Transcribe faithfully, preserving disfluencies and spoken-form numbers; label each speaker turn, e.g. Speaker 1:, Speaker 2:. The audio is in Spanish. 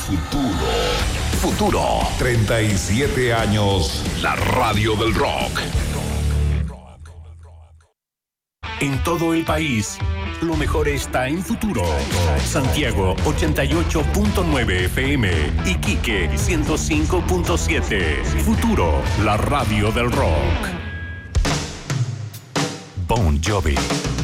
Speaker 1: futuro. Futuro. treinta y siete años. La radio del rock.
Speaker 2: En todo el país, lo mejor está en Futuro. Santiago ochenta y ocho punto nueve F M. Iquique ciento cinco punto siete. Futuro, la radio del rock. Bon Jovi.